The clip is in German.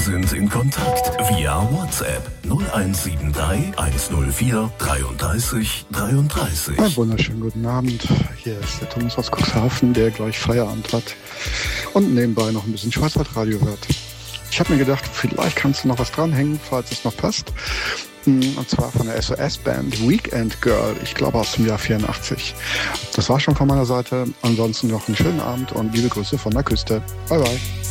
sind in Kontakt via WhatsApp 0173 104 33 33. Einen wunderschönen guten Abend. Hier ist der Thomas aus Cuxhaven, der gleich Feierabend hat und nebenbei noch ein bisschen Schwarzwaldradio hört. Ich habe mir gedacht, vielleicht kannst du noch was dranhängen, falls es noch passt. Und zwar von der SOS-Band Weekend Girl, ich glaube aus dem Jahr 84. Das war schon von meiner Seite. Ansonsten noch einen schönen Abend und liebe Grüße von der Küste. Bye bye.